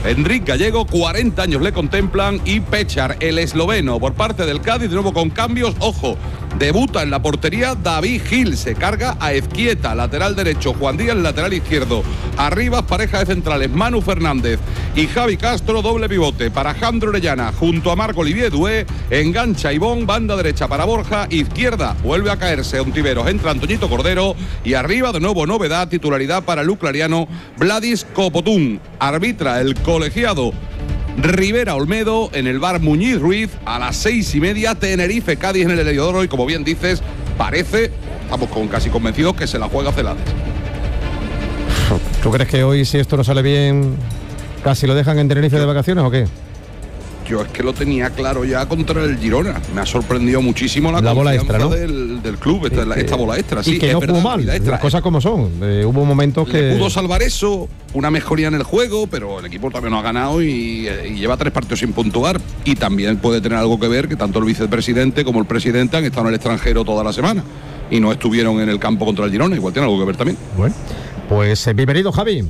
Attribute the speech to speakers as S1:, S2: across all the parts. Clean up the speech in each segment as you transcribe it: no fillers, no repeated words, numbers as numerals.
S1: Enric Gallego, 40 años le contemplan, y Pechar, el esloveno. Por parte del Cádiz, de nuevo con cambios, ojo, debuta en la portería David Gil, se carga a Ezquieta, lateral derecho, Juan Díaz, lateral izquierdo. Arriba, pareja de centrales, Manu Fernández y Javi Castro, doble pivote para Jandro Orellana, junto a Marc Olivier Dué, engancha Ivón, banda derecha para Borja, izquierda, vuelve a caerse Ontiveros, entra Antoñito Cordero, y arriba de nuevo novedad, titularidad para el ucraniano Vladis Kopotun. Arbitra el colegiado Rivera Olmedo, en el bar Muñiz Ruiz, a las 6:30, Tenerife Cádiz en el Heliodoro, y como bien dices, estamos casi convencidos que se la juega Celades.
S2: ¿Tú crees que hoy, si esto no sale bien, casi lo dejan en Tenerife de vacaciones o qué?
S1: Yo es que lo tenía claro ya contra el Girona. Me ha sorprendido muchísimo la
S2: bola extra, ¿no?
S1: del club, esta bola extra. Sí,
S2: y que no jugó mal, las cosas como son. Hubo momentos que
S1: pudo salvar eso, una mejoría en el juego, pero el equipo todavía no ha ganado y lleva 3 partidos sin puntuar. Y también puede tener algo que ver que tanto el vicepresidente como el presidente han estado en el extranjero toda la semana y no estuvieron en el campo contra el Girona. Igual tiene algo que ver también.
S2: Bueno, pues bienvenido, Javi.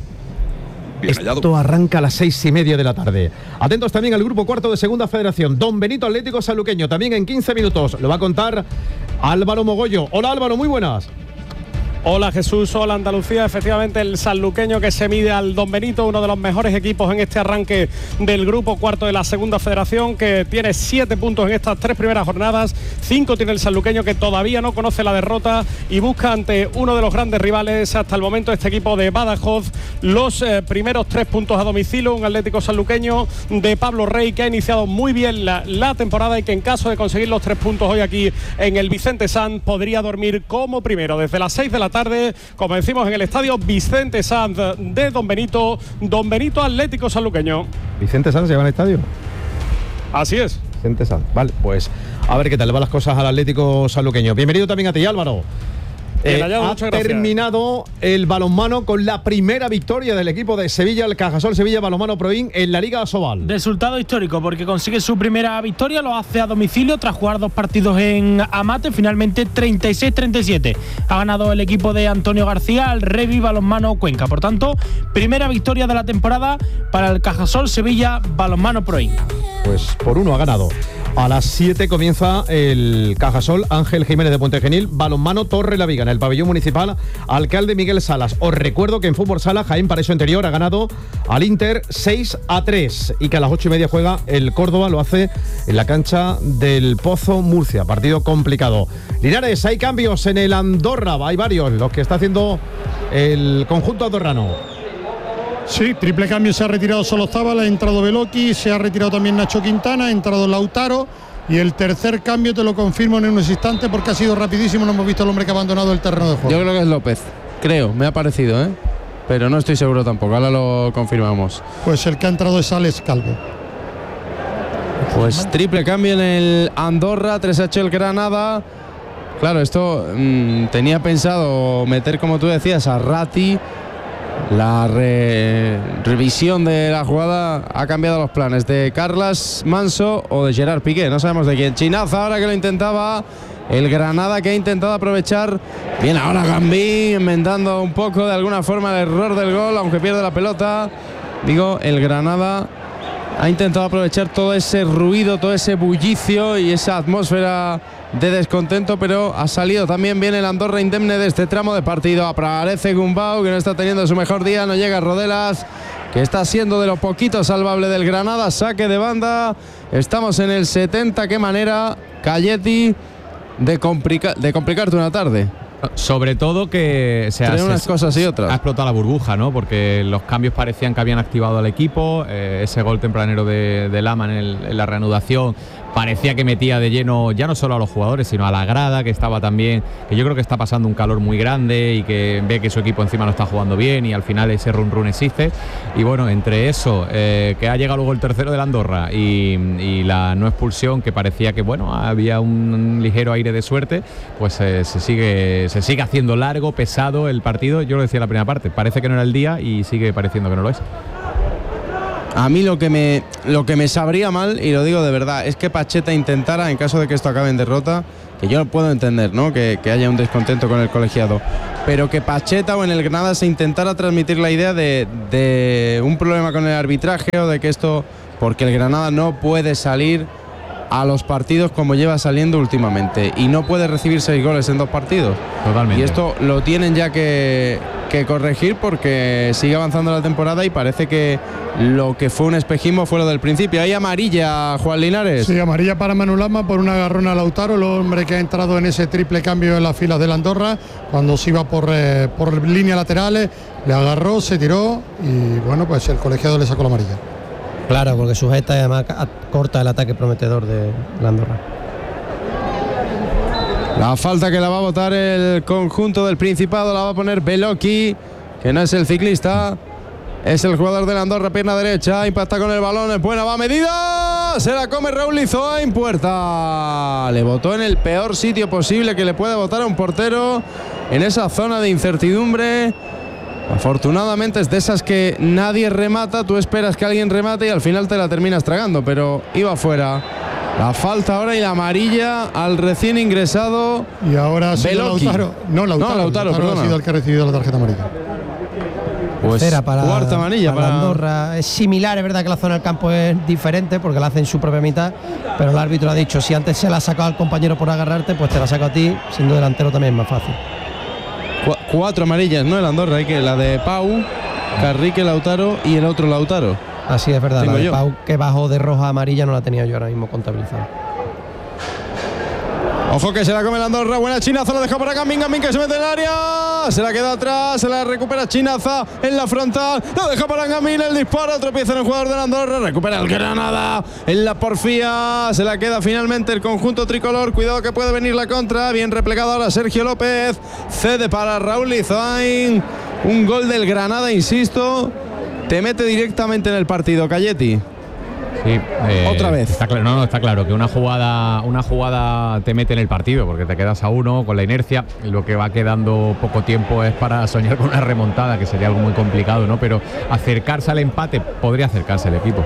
S2: Esto arranca a las 6:30 de la tarde. Atentos también al grupo cuarto de Segunda Federación. Don Benito Atlético Sanluqueño, también en 15 minutos. Lo va a contar Álvaro Mogollo. Hola Álvaro, muy buenas.
S3: Hola Jesús, hola Andalucía. Efectivamente, el sanluqueño que se mide al Don Benito, uno de los mejores equipos en este arranque del grupo cuarto de la Segunda Federación, que tiene 7 puntos en estas 3 primeras jornadas. 5 tiene el sanluqueño, que todavía no conoce la derrota y busca ante uno de los grandes rivales hasta el momento, este equipo de Badajoz, los primeros 3 puntos a domicilio. Un Atlético Sanluqueño de Pablo Rey que ha iniciado muy bien la temporada y que en caso de conseguir los 3 puntos hoy aquí en el Vicente Sanz podría dormir como primero desde las 6 de la tarde, como decimos, en el estadio Vicente Sanz de Don Benito Atlético Sanluqueño.
S2: ¿Vicente Sanz se llama el estadio?
S3: Así es.
S2: Vicente Sanz, vale, pues a ver qué tal le van las cosas al Atlético Sanluqueño. Bienvenido también a ti, Álvaro. Ha terminado el balonmano con la primera victoria del equipo de Sevilla, el Cajasol Sevilla Balonmano Proin, en la Liga Asobal.
S4: Resultado histórico porque consigue su primera victoria, lo hace a domicilio tras jugar 2 partidos en Amate, finalmente 36-37. Ha ganado el equipo de Antonio García al Revi Balonmano Cuenca. Por tanto, primera victoria de la temporada para el Cajasol Sevilla Balonmano Proin.
S2: Pues por 1 ha ganado. A las 7 comienza el Cajasol Ángel Jiménez de Puente Genil Balonmano Torre la Viga en el pabellón municipal Alcalde Miguel Salas. Os recuerdo que en fútbol sala Jaén Paraíso Interior ha ganado al Inter 6-3 y que a las 8:30 juega el Córdoba, lo hace en la cancha del Pozo Murcia. Partido complicado. Linares, hay cambios en el Andorra, hay varios, los que está haciendo el conjunto andorrano.
S5: Sí, triple cambio, se ha retirado Solozábal, ha entrado Beloki, se ha retirado también Nacho Quintana, ha entrado Lautaro, y el tercer cambio te lo confirmo en unos instantes porque ha sido rapidísimo, no hemos visto al hombre que ha abandonado el terreno de juego.
S6: Yo creo que es López, me ha parecido, pero no estoy seguro tampoco, ahora lo confirmamos.
S5: Pues el que ha entrado es Alex Calvo.
S6: Pues triple cambio en el Andorra, 3H el Granada. Claro, esto tenía pensado meter, como tú decías, a Ratti. La revisión de la jugada ha cambiado los planes de Carlas Manso o de Gerard Piqué, no sabemos de quién. Chinaza ahora que lo intentaba el Granada, que ha intentado aprovechar bien ahora Gambí, enmendando un poco de alguna forma el error del gol, aunque pierde la pelota. Digo, el Granada ha intentado aprovechar todo ese ruido, todo ese bullicio y esa atmósfera de descontento, pero ha salido también bien el Andorra indemne de este tramo de partido. Aparece Gumbau, que no está teniendo su mejor día, no llega Rodelas, que está siendo de lo poquito salvable del Granada. Saque de banda, estamos en el 70. Qué manera, Calletti, de complicarte una tarde.
S7: Sobre todo que
S6: unas cosas y otras.
S7: Ha explotado la burbuja, ¿no? Porque los cambios parecían que habían activado al equipo. Ese gol tempranero de Lama en la reanudación parecía que metía de lleno ya no solo a los jugadores, sino a la grada, que estaba también, que yo creo que está pasando un calor muy grande y que ve que su equipo encima no está jugando bien y al final ese run existe. Y bueno, entre eso, que ha llegado luego el tercero del Andorra y la no expulsión, que parecía que bueno, había un ligero aire de suerte, pues se sigue haciendo largo, pesado el partido. Yo lo decía en la primera parte, parece que no era el día y sigue pareciendo que no lo es.
S6: A mí lo que me sabría mal, y lo digo de verdad, es que Pacheta intentara, en caso de que esto acabe en derrota, que yo puedo entender, ¿no?, que haya un descontento con el colegiado, pero que Pacheta o en el Granada se intentara transmitir la idea de un problema con el arbitraje o de que esto, porque el Granada no puede salir a los partidos como lleva saliendo últimamente y no puede recibir 6 goles en 2 partidos.
S7: Totalmente.
S6: Y esto lo tienen ya que corregir porque sigue avanzando la temporada y parece que lo que fue un espejismo fue lo del principio. Hay amarilla, Juan Linares.
S5: Sí, amarilla para Manu Lama por un agarrón a Lautaro, el hombre que ha entrado en ese triple cambio en las filas del Andorra, cuando se iba por líneas laterales, le agarró, se tiró y bueno, pues el colegiado le sacó la amarilla.
S8: Claro, porque sujeta y además corta el ataque prometedor de la Andorra.
S6: La falta que la va a votar el conjunto del Principado la va a poner Beloki, que no es el ciclista, es el jugador de la Andorra, pierna derecha, impacta con el balón, es buena, va medida, se la come Raúl Lizoa en puerta. Le votó en el peor sitio posible que le puede votar a un portero, en esa zona de incertidumbre. Afortunadamente es de esas que nadie remata, tú esperas que alguien remate y al final te la terminas tragando, pero iba fuera. La falta ahora y la amarilla al recién ingresado.
S5: Y ahora ha sido Lautaro. Lautaro ha sido el que ha recibido la tarjeta amarilla.
S6: Pues
S8: para,
S6: cuarta amarilla para
S8: Andorra. Es similar, es verdad que la zona del campo es diferente porque la hace en su propia mitad, pero el árbitro ha dicho, si antes se la ha sacado al compañero por agarrarte, pues te la saco a ti, siendo delantero también es más fácil.
S6: 4 amarillas, ¿no? El Andorra, hay que la de Pau, Carrique, Lautaro y el otro Lautaro.
S8: Así es verdad, la de Pau que bajó de roja a amarilla no la tenía yo ahora mismo contabilizada.
S6: Ojo que se la come el Andorra, buena Chinaza, la deja para Gambín que se mete en el área, se la queda atrás, se la recupera Chinaza en la frontal, la deja para Gambín, el disparo, tropieza en el jugador del Andorra, recupera el Granada en la porfía, se la queda finalmente el conjunto tricolor, cuidado que puede venir la contra, bien replegado ahora Sergio López, cede para Raúl Lizoain, un gol del Granada, insisto, te mete directamente en el partido, Cayeti.
S7: Sí,
S6: otra vez.
S7: Está claro, está claro que una jugada te mete en el partido porque te quedas a 1 con la inercia. Lo que va quedando poco tiempo es para soñar con una remontada, que sería algo muy complicado, ¿no? Pero acercarse al empate podría acercarse el equipo.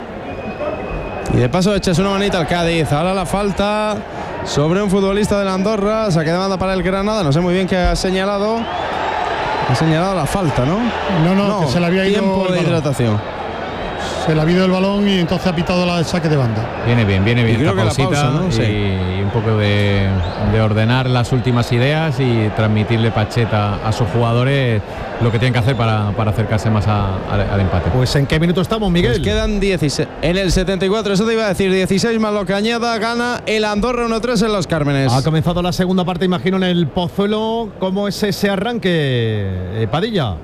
S6: Y de paso echas una manita al Cádiz. Ahora la falta sobre un futbolista de la Andorra. Saque de banda para el Granada. No sé muy bien qué ha señalado. Ha señalado la falta, ¿no?
S5: No, que se le había ido
S6: tiempo de hidratación.
S5: Se le ha ido el balón y entonces ha pitado el saque de banda.
S7: Viene bien
S6: y creo
S7: esta
S6: que
S7: pausita,
S6: la pausa, ¿no?
S7: y un poco de ordenar las últimas ideas y transmitirle Pacheta a sus jugadores lo que tienen que hacer para acercarse más al empate.
S2: Pues ¿en qué minuto estamos, Miguel?
S6: Pues quedan 16. En el 74, eso te iba a decir, 16 más lo que añada, gana el Andorra 1-3 en Los Cármenes.
S2: Ha comenzado la segunda parte, imagino, en el Pozuelo. ¿Cómo es ese arranque, Padilla?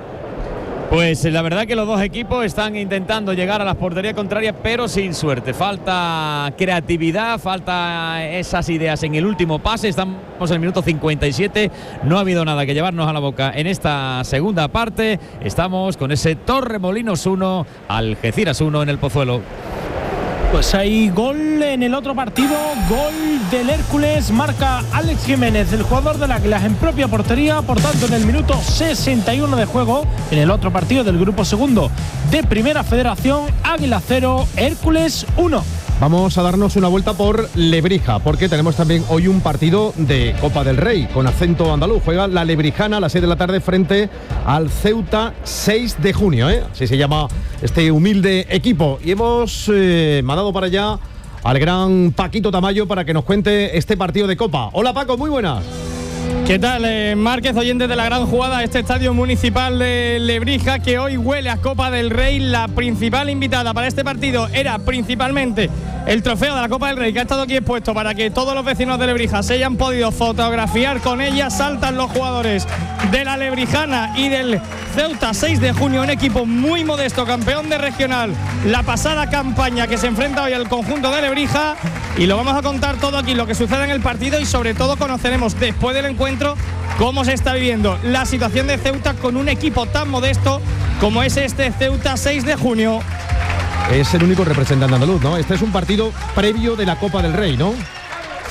S9: Pues la verdad que los dos equipos están intentando llegar a las porterías contrarias, pero sin suerte. Falta creatividad, falta esas ideas en el último pase. Estamos en el minuto 57. No ha habido nada que llevarnos a la boca en esta segunda parte. Estamos con ese Torremolinos 1, Algeciras 1 en el Pozuelo.
S4: Pues hay gol en el otro partido, gol del Hércules, marca Alex Jiménez, el jugador del Águilas en propia portería, por tanto en el minuto 61 de juego, en el otro partido del grupo segundo de Primera Federación, Águila 0, Hércules 1.
S2: Vamos a darnos una vuelta por Lebrija, porque tenemos también hoy un partido de Copa del Rey, con acento andaluz. Juega la Lebrijana a las 6 de la tarde frente al Ceuta 6 de junio, así se llama este humilde equipo. Y hemos mandado para allá al gran Paquito Tamayo para que nos cuente este partido de Copa. Hola Paco, muy buenas.
S10: ¿Qué tal, Márquez, oyentes de la gran jugada? Este estadio municipal de Lebrija, que hoy huele a Copa del Rey. La principal invitada para este partido era principalmente el trofeo de la Copa del Rey, que ha estado aquí expuesto para que todos los vecinos de Lebrija se hayan podido fotografiar con ella. Saltan los jugadores de la Lebrijana y del Ceuta 6 de junio, un equipo muy modesto, campeón de regional la pasada campaña, que se enfrenta hoy al conjunto de Lebrija, y lo vamos a contar todo aquí, lo que sucede en el partido, y sobre todo conoceremos después del encuentro cómo se está viviendo la situación de Ceuta con un equipo tan modesto como es este Ceuta 6 de junio.
S2: Es el único representante andaluz, ¿no? Este es un partido previo de la Copa del Rey, ¿no?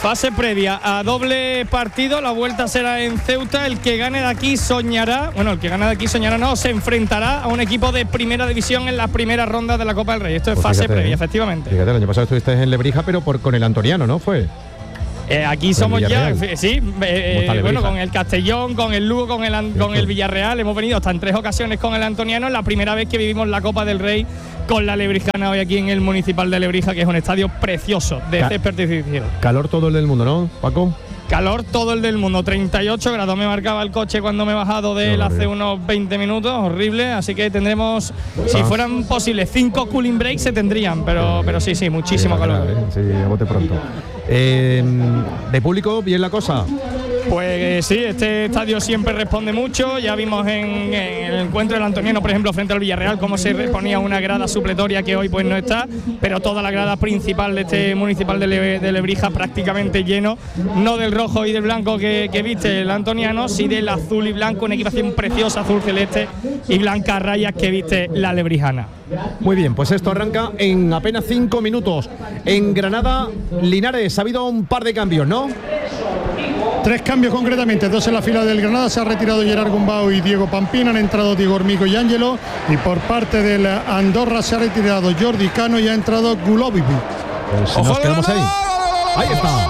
S10: Fase previa a doble partido, la vuelta será en Ceuta. El que gane de aquí soñará, se enfrentará a un equipo de primera división en las primeras rondas de la Copa del Rey. Esto es
S2: Pues
S10: fase
S2: fíjate,
S10: previa, efectivamente.
S2: Fíjate, el año pasado estuviste en Lebrija, pero con el Antoniano, ¿no? Fue.
S10: Aquí somos ya, sí, bueno, con el Castellón, con el Lugo, con el Villarreal. Hemos venido hasta en 3 ocasiones con el Antoniano. Es la primera vez que vivimos la Copa del Rey con la Lebrijana hoy aquí en el Municipal de Lebrija, que es un estadio precioso de césped artificial.
S2: Calor todo el del mundo, ¿no, Paco?
S10: Calor todo el del mundo, 38 grados me marcaba el coche cuando me he bajado de él hace unos 20 minutos, horrible, así que tendremos, si fueran posibles 5 cooling breaks se tendrían, pero sí, muchísimo calor.
S2: Sí, a bote pronto. ¿De público bien la cosa?
S10: Pues sí, este estadio siempre responde mucho. Ya vimos en el encuentro del Antoniano, por ejemplo, frente al Villarreal, cómo se reponía una grada supletoria que hoy pues no está, pero toda la grada principal de este Municipal de Lebrija prácticamente lleno, no del rojo y del blanco que viste el Antoniano, sí del azul y blanco, una equipación preciosa, azul celeste y blanca rayas que viste la Lebrijana.
S2: Muy bien, pues esto arranca en apenas 5 minutos. En Granada, Linares, ha habido un par de cambios, ¿no?
S5: 3 cambios concretamente, 2 en la fila del Granada. Se ha retirado Gerard Gumbau y Diego Pampín, han entrado Diego Hormigo y Ángelo, y por parte del Andorra se ha retirado Jordi Cano y ha entrado Gulovic.
S2: Pues nos quedamos ahí. Ahí está.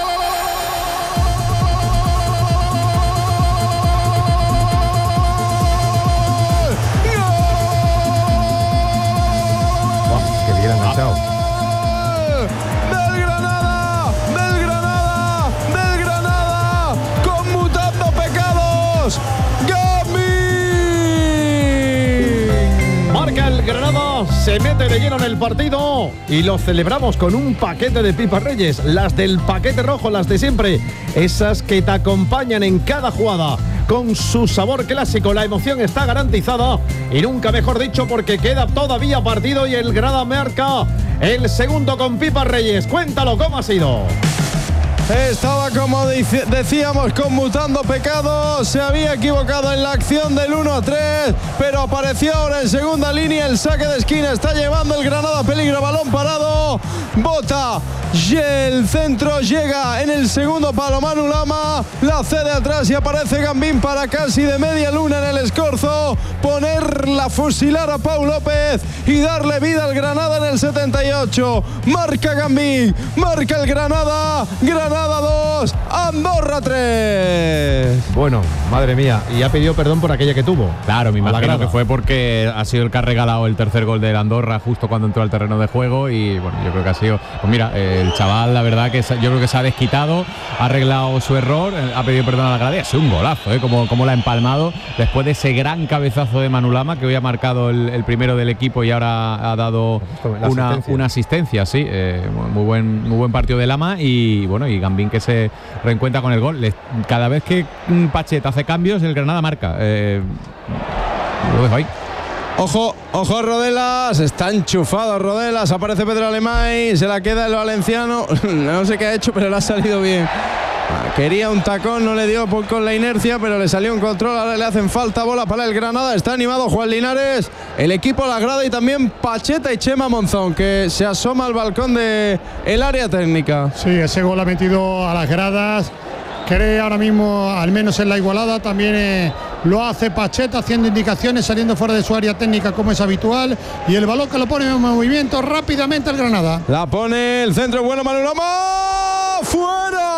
S2: Qué bien enganchado. Granada se mete de lleno en el partido y lo celebramos con un paquete de pipas Reyes, las del paquete rojo, las de siempre, esas que te acompañan en cada jugada, con su sabor clásico. La emoción está garantizada y nunca mejor dicho, porque queda todavía partido y el Granada marca el segundo con pipas Reyes. Cuéntalo, ¿cómo ha sido?
S6: Estaba, como decíamos, conmutando pecados. Se había equivocado en la acción del 1-3, pero apareció ahora en segunda línea. El saque de esquina está llevando el Granada peligro. Balón parado. Bota. El centro llega en el segundo palo. Manu Lama la cede atrás y aparece Gambín para casi de media luna en el escorzo. Ponerla, fusilar a Pau López y darle vida al Granada en el 78. Marca Gambín. Marca el Granada. Granada 2, Andorra 3.
S2: Bueno, madre mía, y ha pedido perdón por aquella que tuvo.
S7: Claro, me imagino que fue porque ha sido el que ha regalado el tercer gol del Andorra justo cuando entró al terreno de juego. Y bueno, yo creo que ha sido, pues mira, el chaval, la verdad que yo creo que se ha desquitado, ha arreglado su error, ha pedido perdón a la grada y ha sido un golazo, como la ha empalmado después de ese gran cabezazo de Manu Lama, que hoy ha marcado el primero del equipo y ahora ha dado una asistencia, sí, muy buen partido de Lama. Y bueno, y Gambín, que se reencuentra con el gol. Cada vez que Pachet hace cambios, el Granada marca. Lo dejo ahí.
S6: Ojo a Rodelas, está enchufado Rodelas, aparece Pedro Alemán, se la queda el valenciano, no sé qué ha hecho, pero le ha salido bien. Quería un tacón, no le dio con la inercia, pero le salió un control. Ahora le hacen falta, bola para el Granada. Está animado Juan Linares, el equipo la grada, y también Pacheta y Chema Monzón, que se asoma al balcón del área técnica.
S5: Sí, ese gol ha metido a las gradas. Cree ahora mismo, al menos en la igualada, también lo hace Pacheta, haciendo indicaciones, saliendo fuera de su área técnica como es habitual, y el balón que lo pone en movimiento rápidamente el Granada.
S6: La pone el centro, bueno, Manu Lama, fuera.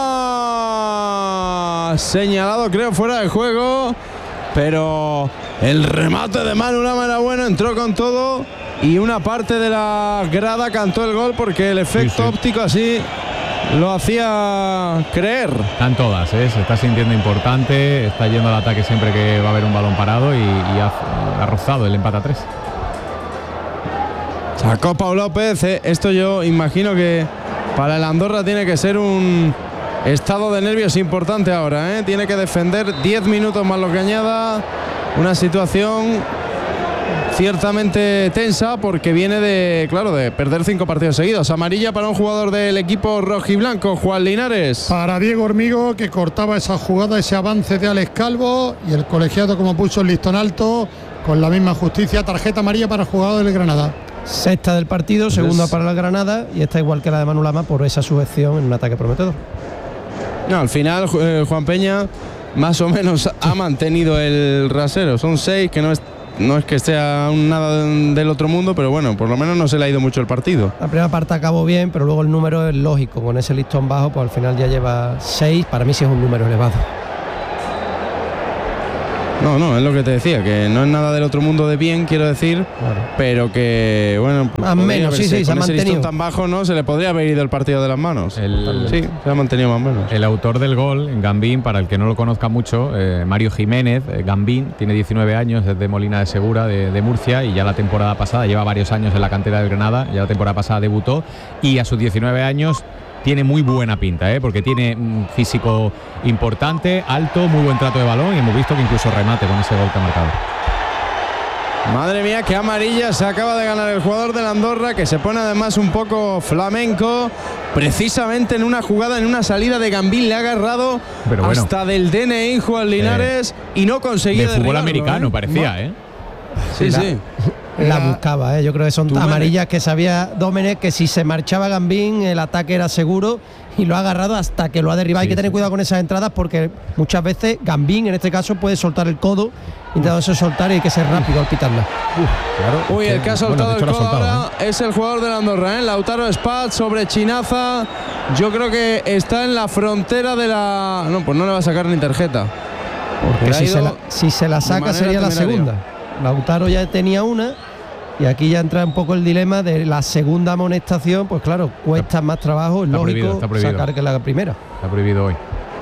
S6: Señalado, creo, fuera de juego, pero el remate de Manu Lama era bueno, entró con todo y una parte de la grada cantó el gol porque el efecto óptico así lo hacía creer.
S7: Están todas, se está sintiendo importante, está yendo al ataque siempre que va a haber un balón parado y ha rozado el empate a 3.
S6: Sacó Pau López, esto yo imagino que para el Andorra tiene que ser un estado de nervios importante ahora, tiene que defender 10 minutos más lo que añada, una situación ciertamente tensa porque viene de perder 5 partidos seguidos. Amarilla para un jugador del equipo rojiblanco, Juan Linares.
S5: Para Diego Hormigo, que cortaba esa jugada, ese avance de Alex Calvo, y el colegiado, como puso el listón alto, con la misma justicia, tarjeta amarilla para el jugador del Granada.
S8: Sexta del partido, segunda para el Granada, y está igual que la de Manu Lama por esa sujeción en un ataque prometedor.
S6: No, al final Juan Peña más o menos ha mantenido el rasero. Son 6, que no es que sea nada del otro mundo, pero bueno, por lo menos no se le ha ido mucho el partido.
S8: La primera parte acabó bien, pero luego el número es lógico. Con ese listón bajo, pues al final ya lleva 6. Para mí sí es un número elevado.
S6: No, es lo que te decía, que no es nada del otro mundo de bien, quiero decir, claro. Pero que, bueno,
S8: más menos, sí, se ha mantenido.
S6: Listón tan bajo, ¿no? Se le podría haber ido el partido de las manos. Sí, se ha mantenido más o menos.
S7: El autor del gol, Gambín, para el que no lo conozca mucho, Mario Jiménez, Gambín, tiene 19 años, es de Molina de Segura, de Murcia, y ya la temporada pasada, lleva varios años en la cantera del Granada, ya la temporada pasada debutó, y a sus 19 años tiene muy buena pinta, porque tiene un físico importante, alto, muy buen trato de balón, y hemos visto que incluso remate con ese gol que ha marcado.
S6: Madre mía, qué amarilla se acaba de ganar el jugador del Andorra, que se pone además un poco flamenco, precisamente en una jugada, en una salida de Gambín, le ha agarrado hasta del DNI Juan Linares y no conseguía
S7: de fútbol americano, parecía,
S6: Sí.
S8: La buscaba, yo creo que son amarillas que sabía Domenech que si se marchaba Gambín el ataque era seguro, y lo ha agarrado hasta que lo ha derribado. Hay que tener cuidado con esas entradas, porque muchas veces Gambín en este caso puede soltar el codo, intentándose soltar, y hay que ser rápido al pitarla.
S6: Uy, el que ha soltado el codo ahora es el jugador del Andorra, Lautaro Spatz sobre Chinaza. Yo creo que está en la frontera de la... No, pues no le va a sacar ni tarjeta.
S8: Porque si se la saca sería la segunda. Lautaro ya tenía una, y aquí ya entra un poco el dilema de la segunda amonestación. Pues claro, cuesta más trabajo, es lógico sacar que la primera.
S7: Está prohibido hoy.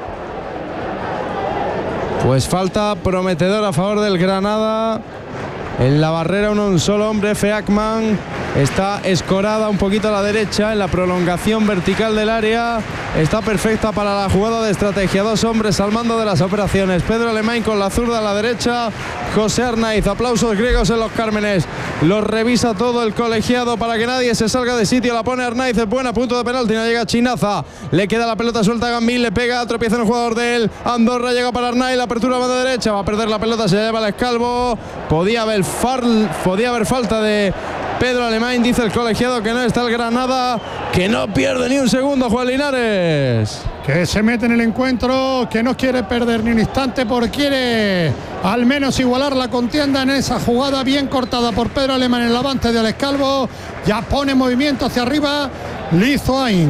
S6: Pues falta prometedora a favor del Granada. En la barrera un solo hombre, Feakman. Está escorada un poquito a la derecha en la prolongación vertical del área. Está perfecta para la jugada de estrategia. 2 hombres al mando de las operaciones. Pedro Alemán con la zurda a la derecha. José Arnaiz, aplausos griegos en los Cármenes. Los revisa todo el colegiado para que nadie se salga de sitio. La pone Arnaiz, es buena, punto de penalti. No llega Chinaza. Le queda la pelota suelta a Gambín. Le pega, tropieza en el jugador del Andorra. Llega para Arnaiz, la apertura a la banda derecha. Va a perder la pelota, se lleva el Escalvo. Podía haber falta de Pedro Alemán, dice el colegiado que no está el Granada, que no pierde ni un segundo Juan Linares.
S5: Que se mete en el encuentro, que no quiere perder ni un instante, porque quiere al menos igualar la contienda en esa jugada bien cortada por Pedro Alemán en el avance de Alex Calvo. Ya pone movimiento hacia arriba Lizoain.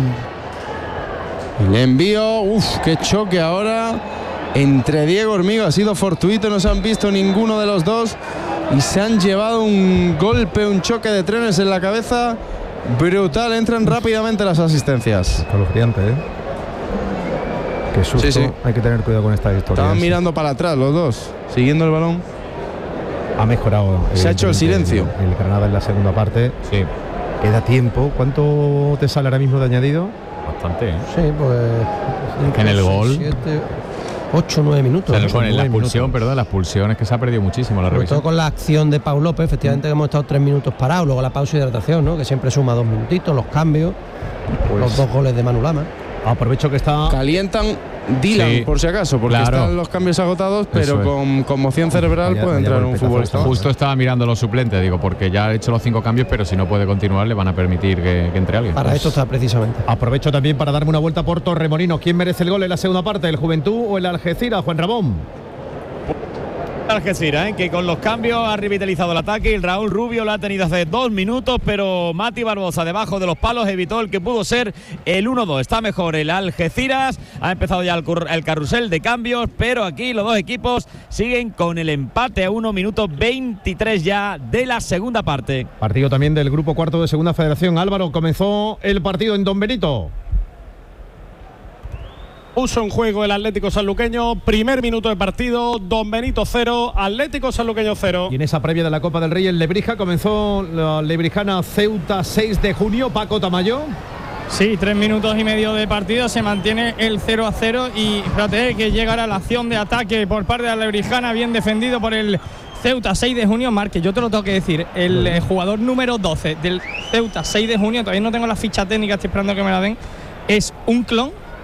S6: El envío, qué choque ahora entre Diego Hormigo, ha sido fortuito, no se han visto ninguno de los dos. Y se han llevado un golpe, un choque de trenes en la cabeza brutal. Entran rápidamente las asistencias.
S2: Escalofriante, Qué susto. Sí. Hay que tener cuidado con esta historia.
S6: Estaban mirando para atrás los dos, siguiendo el balón.
S2: Ha mejorado.
S6: Se ha hecho el silencio.
S2: El Granada en la segunda parte.
S7: Sí.
S2: Queda tiempo. ¿Cuánto te sale ahora mismo de añadido?
S7: Bastante,
S8: Sí, pues...
S7: En el gol...
S8: 8 o 9 minutos.
S7: La expulsión, perdón, la expulsión es que se ha perdido muchísimo la revisión.
S8: Sobre todo con la acción de Pau López, efectivamente, que hemos estado 3 minutos parados, luego la pausa y hidratación, ¿no? Que siempre suma 2 minutitos, los cambios, los 2 goles de Manu Lama.
S2: Aprovecho que está...
S6: Calientan Dylan, por si acaso, porque están los cambios agotados, pero con conmoción cerebral puede entrar un futbolista.
S7: Justo estaba mirando los suplentes, digo, porque ya ha hecho los 5 cambios, pero si no puede continuar, le van a permitir que entre alguien.
S8: Para esto está precisamente.
S2: Aprovecho también para darme una vuelta por Torremolinos. ¿Quién merece el gol en la segunda parte? ¿El Juventud o el Algeciras, Juan Ramón?
S9: Algeciras, que con los cambios ha revitalizado el ataque, y el Raúl Rubio lo ha tenido hace 2 minutos, pero Mati Barbosa debajo de los palos evitó el que pudo ser el 1-2. Está mejor el Algeciras, ha empezado ya el carrusel de cambios, pero aquí los dos equipos siguen con el empate a 1 minuto 23 ya de la segunda parte.
S2: Partido también del grupo cuarto de Segunda Federación. Álvaro, comenzó el partido en Don Benito.
S3: Puso en juego el Atlético Sanluqueño, primer minuto de partido, Don Benito 0, Atlético Sanluqueño 0.
S2: Y en esa previa de la Copa del Rey en Lebrija comenzó la lebrijana Ceuta 6 de junio, Paco Tamayo.
S10: Sí, 3 minutos y medio de partido, se mantiene el 0-0 y fíjate que llegará la acción de ataque por parte de la lebrijana, bien defendido por el Ceuta 6 de junio. Márquez, yo te lo tengo que decir, el jugador número 12 del Ceuta 6 de junio, todavía no tengo la ficha técnica, estoy esperando que me la den, es un clon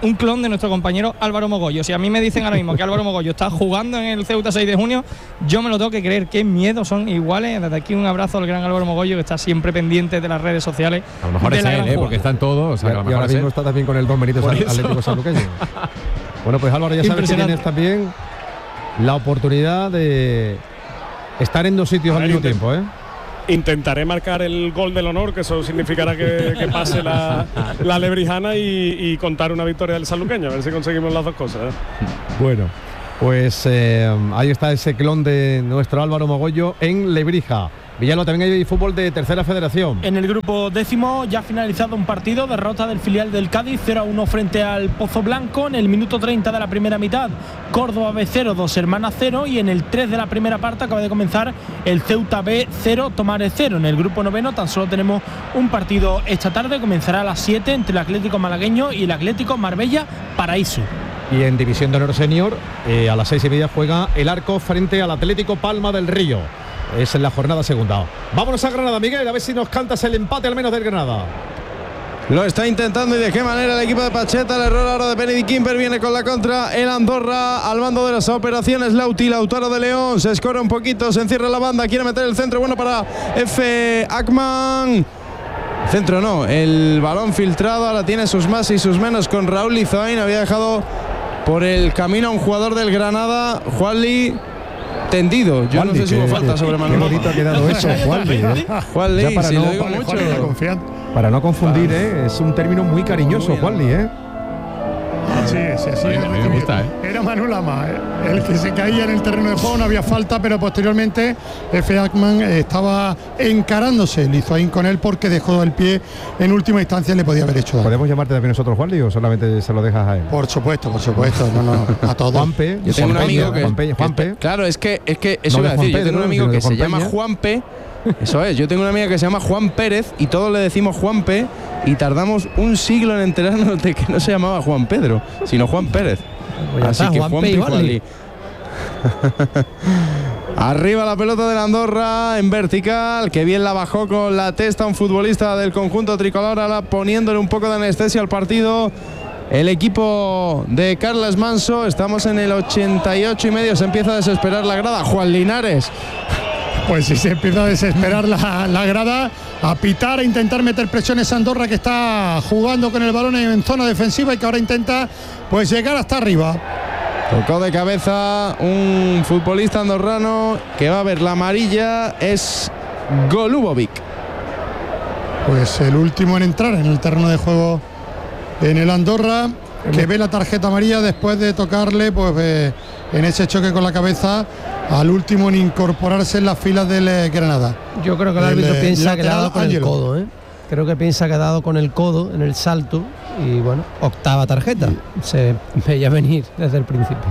S10: un clon de nuestro compañero Álvaro Mogollo. Si a mí me dicen ahora mismo que Álvaro Mogollo está jugando en el Ceuta 6 de junio, yo me lo tengo que creer. Qué miedo, son iguales. Desde aquí un abrazo al gran Álvaro Mogollo, que está siempre pendiente de las redes sociales.
S7: A lo mejor es él, porque están todos. O sea, que a lo
S2: y
S7: mejor
S2: ahora mismo está también con el Don Benito Atlético Sanluqueño. Bueno, pues Álvaro, ya sabes que tienes también la oportunidad de estar en dos sitios al mismo tiempo, ¿eh?
S3: Intentaré marcar el gol del honor, que eso significará que pase la lebrijana y contar una victoria del sanluqueño, a ver si conseguimos las dos cosas.
S2: Bueno, pues ahí está ese clon de nuestro Álvaro Mogollo en Lebrija. Villalba, también hay fútbol de tercera federación.
S4: En el grupo décimo ya ha finalizado un partido, derrota del filial del Cádiz 0-1 frente al Pozo Blanco en el minuto 30 de la primera mitad. Córdoba B 0, Dos Hermanas 0, y en el 3 de la primera parte acaba de comenzar el Ceuta B 0, Tomares 0. En el grupo noveno tan solo tenemos un partido esta tarde, comenzará a las 7 entre el Atlético Malagueño y el Atlético Marbella Paraíso.
S2: Y en División de Honor Senior, a las 6:30 juega el Arco frente al Atlético Palma del Río. Es en la jornada segunda. Vámonos a Granada, Miguel, a ver si nos cantas el empate al menos del Granada.
S6: Lo está intentando, y de qué manera el equipo de Pacheta. El error ahora de Benedict Kimber, viene con la contra el Andorra al mando de las operaciones. Lautaro de León se escora un poquito, se encierra la banda, quiere meter el centro, bueno para F. Ackman. Centro no, el balón filtrado, ahora tiene sus más y sus menos con Raúl Lizoain. Había dejado por el camino a un jugador del Granada, Juanli, tendido. Yo no sé si hubo falta sobre Manuel.
S2: Qué bonito ha quedado eso, Juanli.
S6: Juanli,
S2: para,
S6: si
S2: no,
S6: lo digo mucho.
S2: Para no confundir, es un término muy cariñoso, Juanli,
S5: Sí.
S7: A mí me gusta,
S5: Era Manu Lama, el que se caía en el terreno de juego, no había falta, pero posteriormente F. Ackman estaba encarándose Lizoain con él porque dejó el pie en última instancia y le podía haber hecho daño.
S2: ¿Podemos llamarte también nosotros, Juanli, o solamente se lo dejas a él?
S5: Por supuesto, no, a todos.
S2: Juanpe,
S6: yo tengo un amigo que
S2: Juanpe.
S6: Claro, es que eso
S2: no
S6: iba a decir,
S2: Pedro,
S6: yo tengo un amigo que se llama
S2: Peña.
S6: Juanpe. Eso es, yo tengo una amiga que se llama Juan Pérez y todos le decimos Juanpe, y tardamos un siglo en enterarnos de que no se llamaba Juan Pedro, sino Juan Pérez.
S8: Pues
S6: así
S8: está,
S6: que
S8: Juanpe
S6: Juanpe
S8: y
S6: y
S8: Juanli.
S6: Juanli. Arriba la pelota de la Andorra en vertical, que bien la bajó con la testa un futbolista del conjunto tricolor, ahora poniéndole un poco de anestesia al partido. El equipo de Carles Manso, estamos en el 88,5, se empieza a desesperar la grada. Juan Linares.
S5: Pues si se empieza a desesperar la grada, a pitar, a intentar meter presiones a Andorra, que está jugando con el balón en zona defensiva y que ahora intenta pues llegar hasta arriba.
S6: Tocó de cabeza un futbolista andorrano que va a ver la amarilla, es Golubovic.
S5: Pues el último en entrar en el terreno de juego en el Andorra, que ve la tarjeta amarilla después de tocarle pues en ese choque con la cabeza al último en incorporarse en las filas del Granada.
S8: Yo creo que el árbitro piensa que le ha dado con el codo, Creo que piensa que ha dado con el codo en el salto y bueno, octava tarjeta. Se veía venir desde el principio.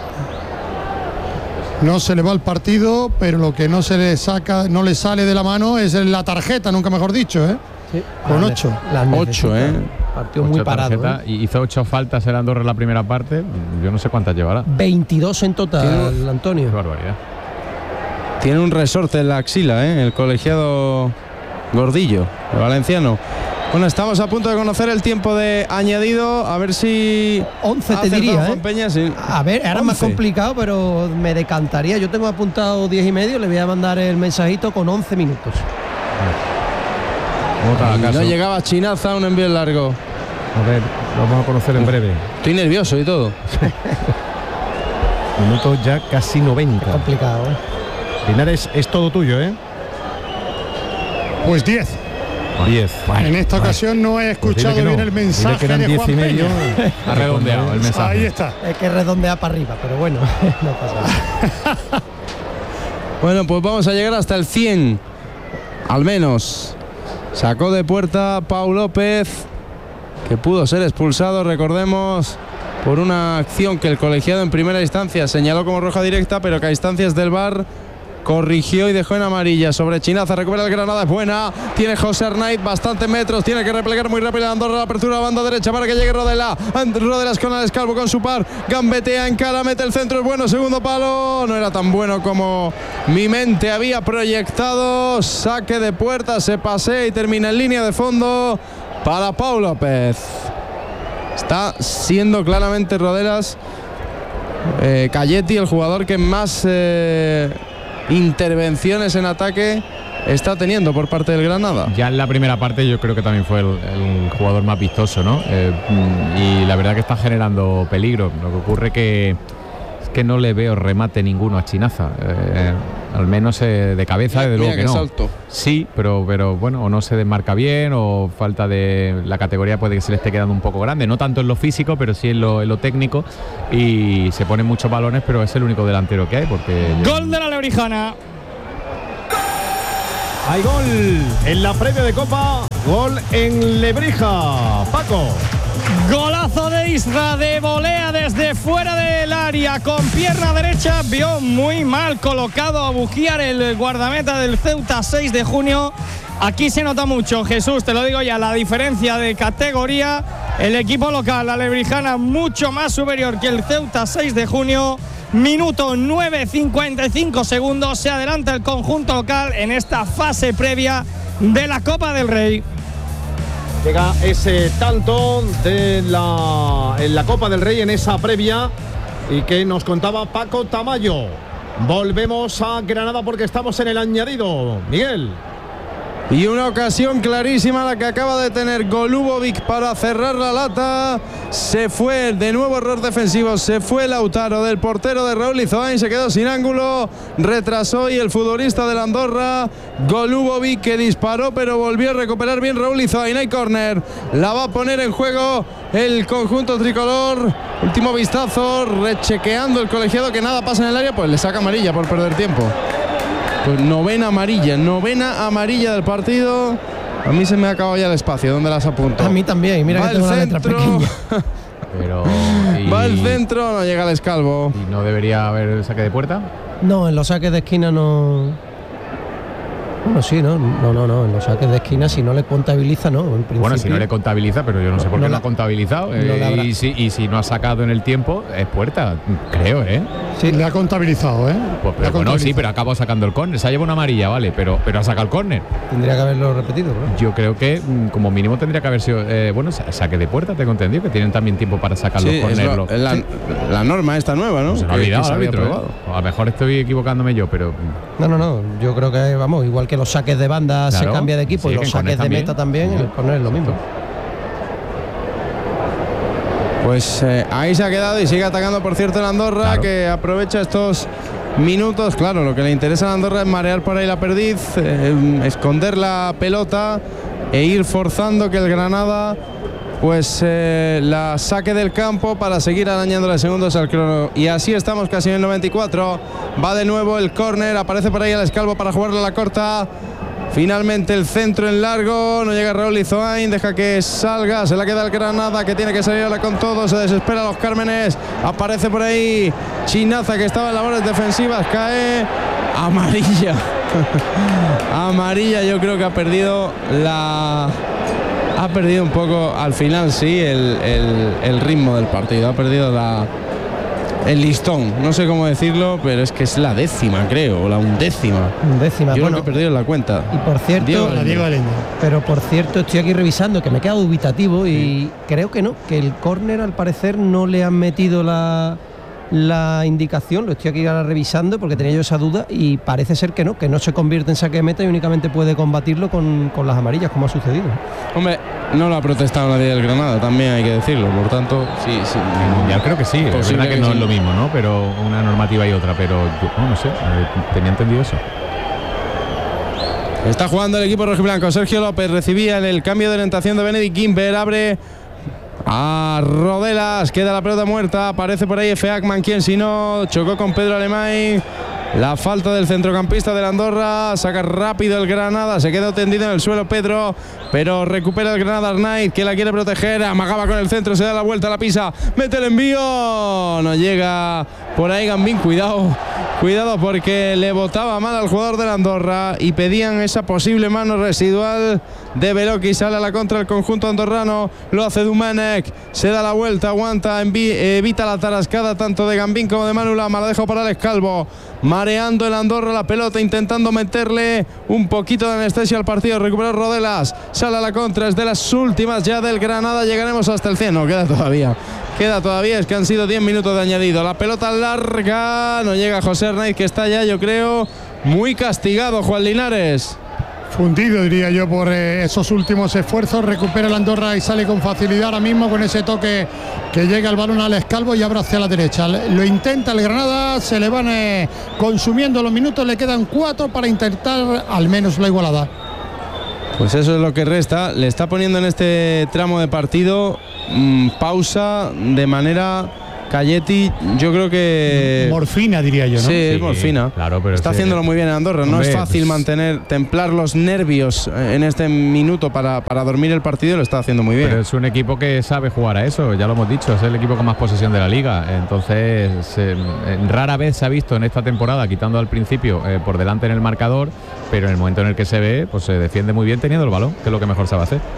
S5: No se le va el partido, pero lo que no se le saca, no le sale de la mano es la tarjeta, nunca mejor dicho,
S8: Sí.
S5: Con 8.
S6: 8,
S8: Partido muy parado.
S7: Y hizo 8 faltas el Andorra en la primera parte. Yo no sé cuántas llevará.
S8: 22 en total, Antonio.
S7: Qué barbaridad.
S6: Tiene un resorte en la axila, el colegiado Gordillo, el valenciano. Bueno, estamos a punto de conocer el tiempo de añadido, a ver si
S8: 11 te diría,
S6: Juan Peña, sí.
S8: A ver, ahora
S6: 11.
S8: es más complicado, pero me decantaría. Yo tengo apuntado 10,5, le voy a mandar el mensajito con 11 minutos.
S6: No llegaba Chinaza, un envío largo.
S2: A ver, lo vamos a conocer en breve.
S6: Estoy nervioso y todo.
S2: Minuto ya casi 90.
S8: Complicado,
S2: Linares, es todo tuyo,
S5: Pues 10.
S2: 10.
S5: En esta ocasión no he escuchado
S2: Pues
S5: bien el mensaje
S2: de
S5: de Juan
S2: 10 y medio.
S5: Peña.
S7: Ha redondeado el mensaje.
S5: Ahí está.
S8: Es que redondea para arriba, pero bueno, no pasa nada.
S6: Bueno, pues vamos a llegar hasta el 100. Al menos. Sacó de puerta Pau López, que pudo ser expulsado, recordemos, por una acción que el colegiado en primera instancia señaló como roja directa, pero que a instancias del VAR corrigió y dejó en amarilla sobre Chinaza. Recupera el Granada, es buena, tiene José Arnaiz bastantes metros, tiene que replegar muy rápido Andorra, la apertura a banda derecha para que llegue Rodela. Rodelas con Alex Calvo con su par, gambetea en cara, mete el centro, es bueno, segundo palo, no era tan bueno como mi mente había proyectado. Saque de puerta, se pasea y termina en línea de fondo para Pau López. Está siendo claramente Rodelas, Calletti, el jugador que más intervenciones en ataque está teniendo por parte del Granada.
S7: Ya en la primera parte yo creo que también fue el jugador más vistoso, ¿no? Y la verdad que está generando peligro. Lo que ocurre es que no le veo remate ninguno a Chinaza. Al menos de cabeza, desde luego que no.
S6: Salto.
S7: Sí, pero bueno, o no se desmarca bien, o falta de la categoría, puede que se le esté quedando un poco grande, no tanto en lo físico, pero sí en lo técnico, y se ponen muchos balones, pero es el único delantero que hay, porque
S10: Gol de la Lebrijana.
S2: Hay gol en la previa de Copa, gol en Lebrija. Paco.
S10: Golazo de Isra de volea desde fuera del área con pierna derecha. Vio muy mal colocado a Bugiar, el guardameta del Ceuta, 6 de junio. Aquí se nota mucho, Jesús, te lo digo ya, la diferencia de categoría. El equipo local, la Lebrijana, mucho más superior que el Ceuta, 6 de junio. Minuto 9:55 segundos. Se adelanta el conjunto local en esta fase previa de la Copa del Rey.
S2: Llega ese tanto en la Copa del Rey, en esa previa, y que nos contaba Paco Tamayo. Volvemos a Granada porque estamos en el añadido. Miguel.
S6: Y una ocasión clarísima la que acaba de tener Golubovic para cerrar la lata. Se fue, de nuevo error defensivo, se fue Lautaro del portero de Raúl Izoain, se quedó sin ángulo, retrasó, y el futbolista de la Andorra, Golubovic, que disparó pero volvió a recuperar bien Raúl Izoain. Hay córner, la va a poner en juego el conjunto tricolor. Último vistazo, rechequeando el colegiado, que nada pasa en el área, pues le saca amarilla por perder tiempo. Pues novena amarilla del partido. A mí se me ha acabado ya el espacio donde las apunto.
S8: A mí también, mira que tengo la letra pequeña.
S7: Pero,
S6: va al centro, no llega al escalvo.
S7: ¿Y no debería haber saque de puerta?
S8: No, en los saques de esquina no. Bueno, sí, no, en los saques de esquina, si no le contabiliza, no. En
S7: bueno, si no le contabiliza, pero yo no sé por qué no ha contabilizado.
S8: Y
S7: si no ha sacado en el tiempo, es puerta, creo, ¿eh?
S5: Sí, le ha contabilizado, ¿eh?
S7: Pues, pero, bueno, sí, pero acabó sacando el córner. Se ha llevado una amarilla, vale, pero ha sacado el córner.
S8: Tendría que haberlo repetido, ¿no?
S7: Yo creo que como mínimo tendría que haber sido, saque de puerta, tengo entendido, que tienen también tiempo para sacar los córneres.
S6: La norma esta nueva, ¿no?
S7: Se me ha olvidado el árbitro, A lo mejor estoy equivocándome yo, pero...
S8: No, yo creo que, vamos, igual que los saques de banda, claro, se cambia de equipo, sí, y los saques de meta también, el córner es lo mismo.
S6: Pues ahí se ha quedado y sigue atacando, por cierto, el Andorra, claro, que aprovecha estos minutos. Claro, lo que le interesa a Andorra es marear por ahí la perdiz, esconder la pelota e ir forzando que el Granada pues la saque del campo para seguir arañándole segundos al crono. Y así estamos casi en el 94. Va de nuevo el córner, aparece por ahí el escalvo para jugarle a la corta. Finalmente el centro en largo, no llega Raúl Izoain, deja que salga, se la queda el Granada, que tiene que salir ahora con todo, se desespera los Cármenes, aparece por ahí Chinaza, que estaba en labores defensivas, cae, amarilla. Amarilla, yo creo que ha perdido un poco al final, sí, el ritmo del partido, ha perdido el listón, no sé cómo decirlo, pero es que es la 10ª, creo, o la 11ª. Yo creo que he perdido la cuenta.
S8: Y por cierto, Diego pero por cierto, estoy aquí revisando, que me he quedado dubitativo, y creo que no, que el córner al parecer no le han metido la indicación. Lo estoy aquí ahora revisando porque tenía yo esa duda, y parece ser que no se convierte en saque de meta y únicamente puede combatirlo con las amarillas, como ha sucedido.
S6: Hombre, no lo ha protestado nadie del Granada, también hay que decirlo, por tanto, sí.
S7: Ya creo que sí, es verdad que no es lo mismo, ¿no? Pero una normativa y otra, pero yo no sé, tenía entendido eso.
S6: Está jugando el equipo rojiblanco. Sergio López recibía en el cambio de orientación de Benedict Gimber, abre a Rodelas, queda la pelota muerta, aparece por ahí Efe Akman, quien si no, chocó con Pedro Alemán. La falta del centrocampista de la Andorra, saca rápido el Granada, se quedó tendido en el suelo Pedro, pero recupera el Granada Arnaiz, que la quiere proteger, amagaba con el centro, se da la vuelta, la pisa, mete el envío, no llega por ahí Gambín, cuidado porque le botaba mal al jugador de la Andorra y pedían esa posible mano residual de Beloki, sale a la contra el conjunto andorrano, lo hace Domenech, se da la vuelta, aguanta, evita la tarascada tanto de Gambín como de Manu Lama, la deja para Alex Calvo, mareando el Andorra la pelota, intentando meterle un poquito de anestesia al partido, recuperó Rodelas, sale a la contra, es de las últimas ya del Granada, llegaremos hasta el 100, no, queda todavía, es que han sido 10 minutos de añadido, la pelota larga, no llega José Arnaiz, que está ya, yo creo, muy castigado, Juan Linares.
S5: Fundido, diría yo, por esos últimos esfuerzos. Recupera el Andorra y sale con facilidad ahora mismo con ese toque que llega el balón a Alex Calvo y abre hacia la derecha. Lo intenta el Granada, se le van consumiendo los minutos, le quedan 4 para intentar al menos la igualada.
S6: Pues eso es lo que resta, le está poniendo en este tramo de partido pausa de manera... Cayeti, yo creo que...
S5: Morfina, diría yo, ¿no?
S6: Sí, es morfina.
S7: Claro, pero
S6: está haciéndolo muy bien en Andorra. Hombre, no es fácil templar los nervios en este minuto para dormir el partido, lo está haciendo muy bien.
S7: Pero es un equipo que sabe jugar a eso, ya lo hemos dicho, es el equipo con más posesión de la liga. Entonces, rara vez se ha visto en esta temporada, quitando al principio por delante en el marcador, pero en el momento en el que se ve, pues se defiende muy bien teniendo el balón, que es lo que mejor sabe hacer.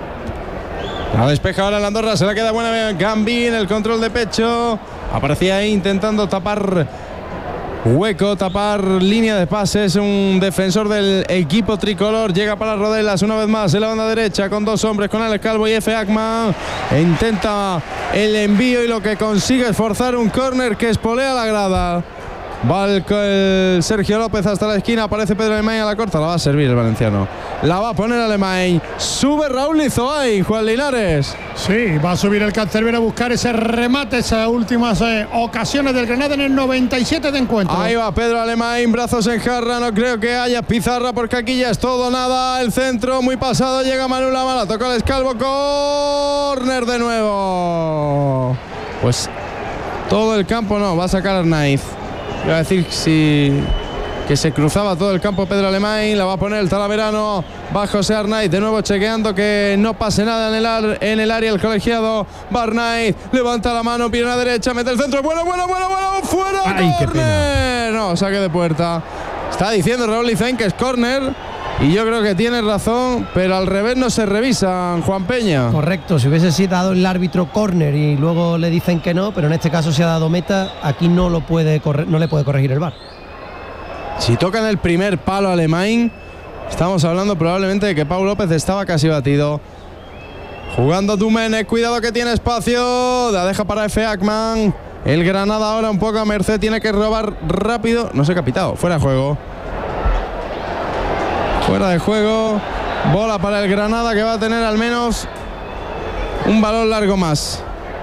S6: La despeja ahora el Andorra, se la queda buena Gambín, el control de pecho. Aparecía ahí intentando tapar hueco, tapar línea de pases. Un defensor del equipo tricolor. Llega para Rodelas una vez más en la banda derecha con 2 hombres, con Alex Calvo y Efe Akman. Intenta el envío y lo que consigue es forzar un córner que espolea la grada. Va el Sergio López hasta la esquina, aparece Pedro Alemany a la corta, la va a servir el valenciano. La va a poner Alemany. Sube Raúl Lizoay, Juan Linares.
S5: Sí, va a subir el cancerbero a buscar ese remate, esas últimas ocasiones del Granada en el 97 de encuentro.
S6: Ahí va Pedro Alemany, brazos en jarra, no creo que haya pizarra porque aquí ya es todo nada. El centro muy pasado, llega Manu Lama, la toca el Escalvo, córner de nuevo. Pues todo el campo no, va a sacar Arnaiz. Iba a decir que se cruzaba todo el campo Pedro Alemany, la va a poner el Talaverano, va José Arnaiz, de nuevo chequeando que no pase nada en el área el colegiado. Va Arnaiz, levanta la mano, pierna derecha, mete el centro, bueno, fuera,
S2: ay,
S6: córner. No, saque de puerta. Está diciendo Raúl Lizain que es córner. Y yo creo que tiene razón, pero al revés no se revisan, Juan Peña.
S8: Correcto, si hubiese sido dado el árbitro córner y luego le dicen que no, pero en este caso se ha dado meta, aquí no le puede corregir el VAR.
S6: Si tocan el primer palo Alemany, estamos hablando probablemente de que Pau López estaba casi batido. Jugando Domenech, cuidado que tiene espacio, la deja para Efe Akman. El Granada ahora un poco a merced, tiene que robar rápido, no se ha capitado, fuera de juego. Fuera de juego, bola para el Granada que va a tener al menos un balón largo más.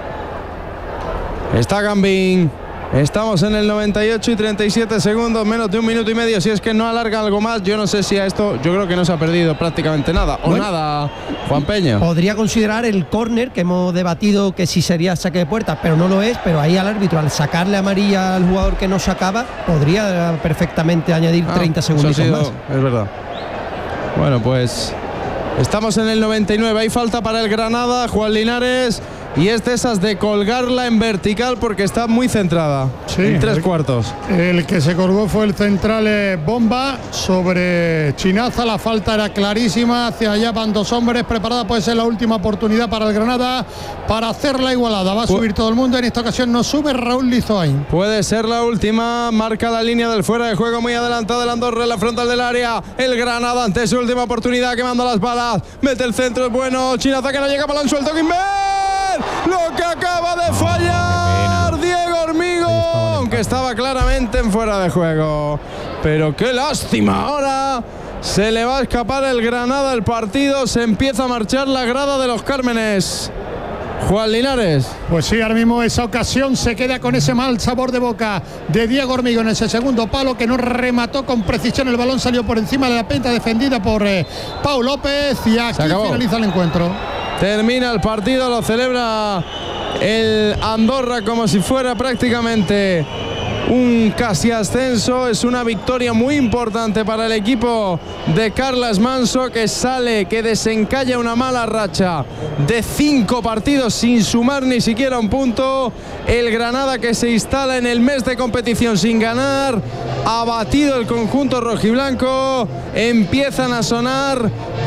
S6: Está Gambín, estamos en el 98 y 37 segundos, menos de 1 minuto y medio. Si es que no alarga algo más, yo no sé si a esto, yo creo que no se ha perdido prácticamente nada, o nada, Juan Peña.
S8: Podría considerar el córner, que hemos debatido que sí sería saque de puerta, pero no lo es, pero ahí al árbitro, al sacarle amarilla al jugador que no sacaba, podría perfectamente añadir 30 segundos más.
S6: Es verdad. Bueno, pues estamos en el 99, hay falta para el Granada, Juan Linares, y es de esas de colgarla en vertical porque está muy centrada, sí, en 3/4.
S5: El que se colgó fue el central Bomba sobre Chinaza, la falta era clarísima, hacia allá van 2 hombres, preparada puede ser la última oportunidad para el Granada para hacer la igualada, va a subir todo el mundo, en esta ocasión no sube Raúl Lizoain.
S6: Puede ser la última, marca la línea del fuera de juego muy adelantado el Andorra en la frontal del área, el Granada ante su última oportunidad quemando las balas, mete el centro, es bueno, Chinaza que no llega, balón suelto, Guimbert. Lo que acaba de fallar Diego Hormigo, aunque estaba claramente en fuera de juego. Pero qué lástima, ahora se le va a escapar el Granada el partido, se empieza a marchar la grada de los Cármenes. Juan Linares.
S5: Pues sí, ahora mismo esa ocasión se queda con ese mal sabor de boca de Diego Hormigo en ese segundo palo que no remató con precisión, el balón salió por encima de la penta defendida por Pau López y aquí finaliza el encuentro.
S6: Termina el partido, lo celebra el Andorra como si fuera prácticamente un casi ascenso. Es una victoria muy importante para el equipo de Carles Manso, que desencalla una mala racha de 5 partidos sin sumar ni siquiera un punto. El Granada, que se instala en el mes de competición sin ganar, ha batido el conjunto rojiblanco. Empiezan a sonar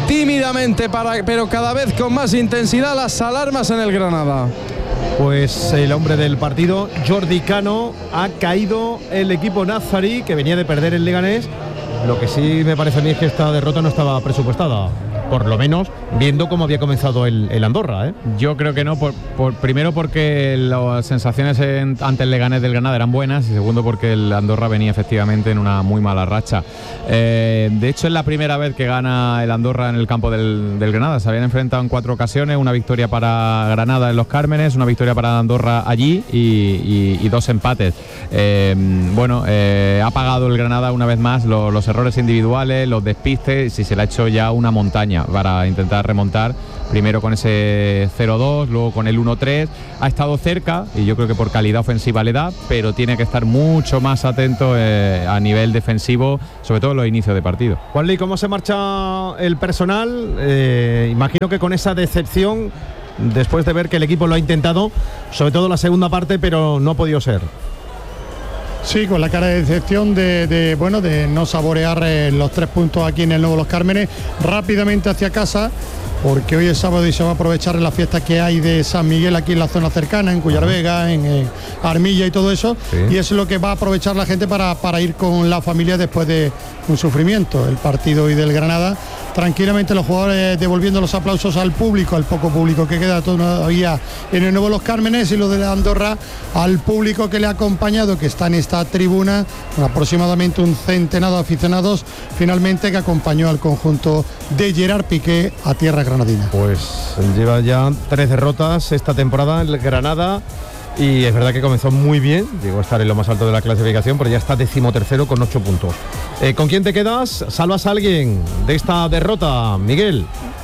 S6: tímidamente, pero cada vez con más intensidad, las alarmas en el Granada.
S2: Pues el hombre del partido, Jordi Cano, ha caído el equipo nazarí, que venía de perder el Leganés. Lo que sí me parece a mí es que esta derrota no estaba presupuestada, por lo menos viendo cómo había comenzado el Andorra, ¿eh?
S7: Yo creo que no, primero porque las sensaciones ante el Leganés del Granada eran buenas, y segundo porque el Andorra venía efectivamente en una muy mala racha. De hecho, es la primera vez que gana el Andorra en el campo del Granada. Se habían enfrentado en 4 ocasiones, una victoria para Granada en Los Cármenes, una victoria para Andorra allí y 2 empates. Ha pagado el Granada una vez más los errores individuales, los despistes, y se le ha hecho ya una montaña para intentar remontar, primero con ese 0-2, luego con el 1-3. Ha estado cerca, y yo creo que por calidad ofensiva le da, pero tiene que estar mucho más atento a nivel defensivo, sobre todo en los inicios de partido.
S2: Juanli, ¿cómo se marcha el personal? Imagino que con esa decepción, después de ver que el equipo lo ha intentado, sobre todo la segunda parte, pero no ha podido ser.
S5: Sí, con la cara de decepción de no saborear los 3 puntos aquí en el Nuevo Los Cármenes, rápidamente hacia casa, porque hoy es sábado y se va a aprovechar en la fiesta que hay de San Miguel aquí en la zona cercana, en Cuyar Vega, en Armilla y todo eso, sí. Y es lo que va a aprovechar la gente para ir con la familia después de un sufrimiento. El partido hoy del Granada, tranquilamente los jugadores devolviendo los aplausos al público, al poco público que queda todavía en el Nuevo Los Cármenes, y lo de Andorra al público que le ha acompañado, que está en esta tribuna, aproximadamente un centenar de aficionados, finalmente, que acompañó al conjunto de Gerard Piqué a tierra granadina.
S2: Pues lleva ya 3 derrotas esta temporada el Granada, y es verdad que comenzó muy bien, llegó a estar en lo más alto de la clasificación, pero ya está 13º con 8 puntos. ¿Con quién te quedas? ¿Salvas a alguien de esta derrota, Miguel?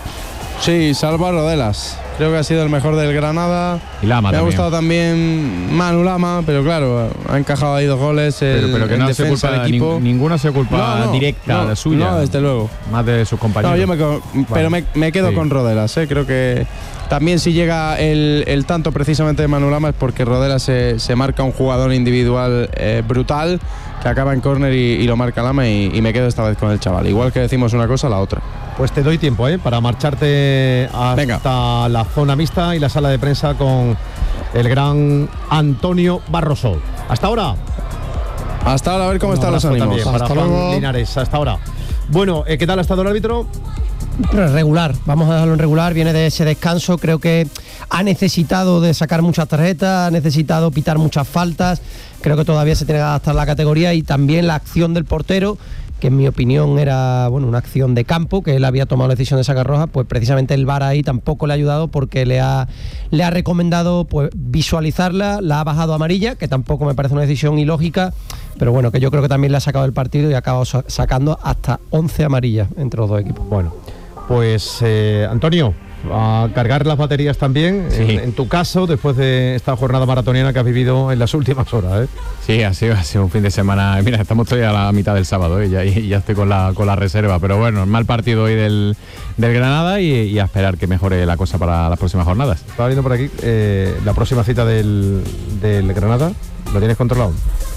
S6: Sí, salvo a Rodelas. Creo que ha sido el mejor del Granada.
S7: Y Lama
S6: me
S7: también.
S6: Ha gustado también Manu Lama, pero claro, ha encajado ahí 2 goles.
S7: Pero que no se culpa del equipo. Ninguna se culpa directa de suya.
S6: No, desde luego.
S7: Más de sus compañeros.
S6: Pero me quedo con Rodelas. Creo que también si llega el tanto precisamente de Manu Lama es porque Rodelas se marca un jugador individual brutal, que acaba en córner y lo marca Lama, y me quedo esta vez con el chaval. Igual que decimos una cosa, la otra.
S2: Pues te doy tiempo para marcharte hasta la zona mixta y la sala de prensa con el gran Antonio Barroso. Hasta ahora.
S6: Hasta ahora, a ver cómo están los ánimos.
S2: Para Juan Linares, hasta ahora. Bueno, ¿qué tal ha estado el árbitro?
S8: Pero regular, vamos a dejarlo en regular, viene de ese descanso, creo que ha necesitado de sacar muchas tarjetas, ha necesitado pitar muchas faltas, creo que todavía se tiene que adaptar la categoría, y también la acción del portero, que en mi opinión era una acción de campo, que él había tomado la decisión de sacar roja, pues precisamente el VAR ahí tampoco le ha ayudado, porque le ha recomendado pues visualizarla, la ha bajado a amarilla, que tampoco me parece una decisión ilógica, pero bueno, que yo creo que también le ha sacado el partido y ha acabado sacando hasta 11 amarillas entre los dos equipos.
S2: Bueno, pues Antonio, a cargar las baterías también, sí. en tu caso, después de esta jornada maratoniana que has vivido en las últimas horas,
S7: Sí, ha sido un fin de semana. Mira, estamos todavía a la mitad del sábado, y ya estoy con la reserva, pero bueno, mal partido hoy del Granada, y a esperar que mejore la cosa para las próximas jornadas.
S2: Estaba viendo por aquí la próxima cita del Granada, ¿lo tienes controlado?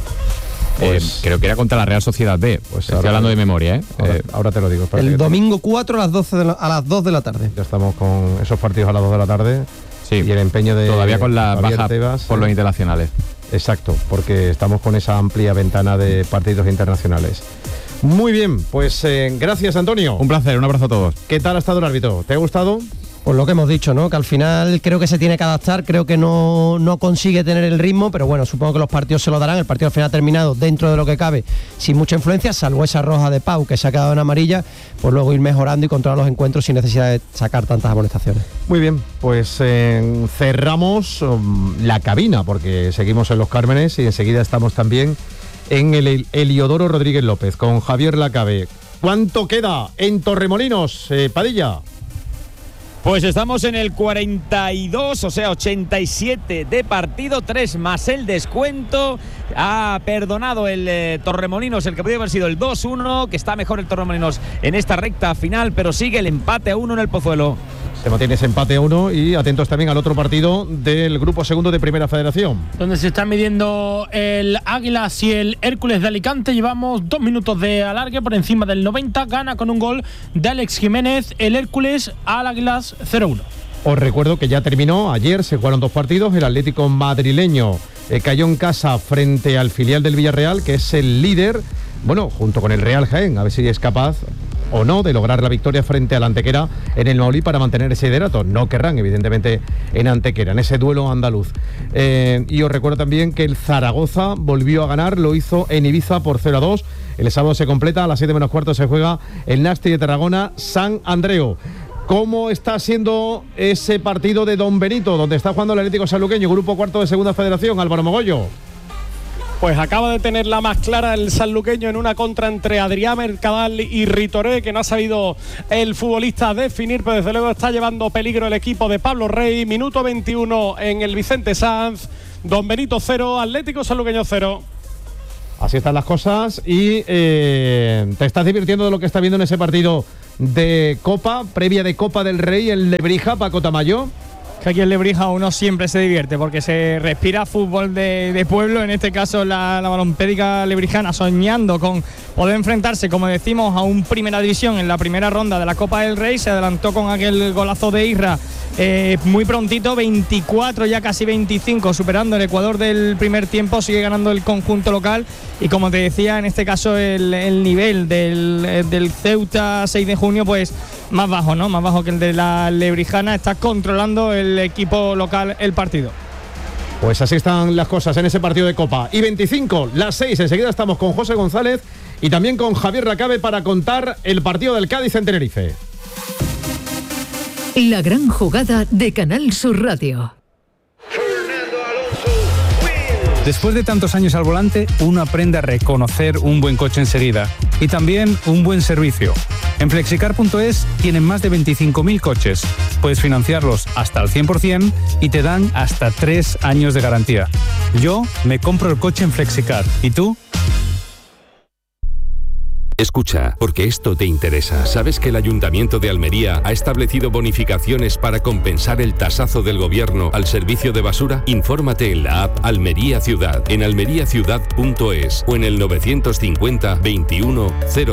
S7: Pues creo que era contra la Real Sociedad B. Pues estoy hablando de memoria,
S2: ahora te lo digo.
S8: El domingo 4 a las 2 de la tarde.
S2: Ya estamos con esos partidos a las 2 de la tarde.
S7: Sí.
S2: Y el empeño de
S7: todavía con las bajas por los internacionales.
S2: Exacto, porque estamos con esa amplia ventana de partidos internacionales. Muy bien, pues gracias, Antonio.
S7: Un placer, un abrazo a todos.
S2: ¿Qué tal ha estado el árbitro? ¿Te ha gustado?
S8: Pues lo que hemos dicho, ¿no? Que al final creo que se tiene que adaptar, creo que no consigue tener el ritmo, pero bueno, supongo que los partidos se lo darán. El partido al final ha terminado dentro de lo que cabe, sin mucha influencia, salvo esa roja de Pau que se ha quedado en amarilla, pues luego ir mejorando y controlar los encuentros sin necesidad de sacar tantas amonestaciones.
S2: Muy bien, pues cerramos la cabina, porque seguimos en Los Cármenes y enseguida estamos también en el Heliodoro Rodríguez López con Javier Lacabe. ¿Cuánto queda en Torremolinos, Padilla?
S9: Pues estamos en el 42, o sea, 87 de partido, 3 más el descuento. Ha perdonado el Torremolinos, el que podría haber sido el 2-1, que está mejor el Torremolinos en esta recta final, pero sigue el empate a 1 en el Pozuelo.
S2: Se mantiene ese empate a 1 y atentos también al otro partido del grupo segundo de Primera Federación.
S4: Donde se están midiendo el Águilas y el Hércules de Alicante. Llevamos 2 minutos de alargue por encima del 90. Gana con un gol de Alex Jiménez el Hércules al Águilas 0-1.
S2: Os recuerdo que ya terminó, ayer se jugaron 2 partidos, el Atlético madrileño cayó en casa frente al filial del Villarreal, que es el líder, bueno, junto con el Real Jaén, a ver si es capaz o no de lograr la victoria frente al Antequera en el Maulí para mantener ese liderato. No querrán, evidentemente, en Antequera, en ese duelo andaluz. Y os recuerdo también que el Zaragoza volvió a ganar, lo hizo en Ibiza por 0-2. El sábado se completa, a las 7 menos cuarto se juega el Nasti de Tarragona, San Andreu. ¿Cómo está siendo ese partido de Don Benito, donde está jugando el Atlético Sanluqueño, grupo cuarto de Segunda Federación, Álvaro Mogollo?
S3: Pues acaba de tener la más clara el sanluqueño en una contra entre Adrián Mercadal y Ritoré, que no ha sabido el futbolista definir, pero desde luego está llevando peligro el equipo de Pablo Rey. Minuto 21 en el Vicente Sanz. Don Benito 0, Atlético Sanluqueño 0.
S2: Así están las cosas y te estás divirtiendo de lo que está viendo en ese partido de Copa, previa de Copa del Rey en Lebrija, Paco Tamayo.
S10: Que aquí en Lebrija uno siempre se divierte porque se respira fútbol de pueblo, en este caso la balompédica lebrijana, soñando con poder enfrentarse, como decimos, a un Primera División en la primera ronda de la Copa del Rey. Se adelantó con aquel golazo de Isra muy prontito, 24, ya casi 25, superando el Ecuador del primer tiempo. Sigue ganando el conjunto local y, como te decía, en este caso el nivel del Ceuta 6 de junio, pues más bajo, ¿no? Más bajo que el de la lebrijana. Está controlando el equipo local el partido.
S2: Pues así están las cosas en ese partido de Copa. Y 25, las 6, enseguida estamos con José González y también con Javier Racabe para contar el partido del Cádiz en Tenerife.
S11: La gran jugada de Canal Sur Radio.
S12: Después de tantos años al volante, uno aprende a reconocer un buen coche enseguida y también un buen servicio. En Flexicar.es tienen más de 25.000 coches. Puedes financiarlos hasta al 100% y te dan hasta 3 años de garantía. Yo me compro el coche en Flexicar. ¿Y tú?
S13: Escucha, porque esto te interesa. ¿Sabes que el Ayuntamiento de Almería ha establecido bonificaciones para compensar el tasazo del gobierno al servicio de basura? Infórmate en la app Almería Ciudad, en almeriaciudad.es o en el 950 21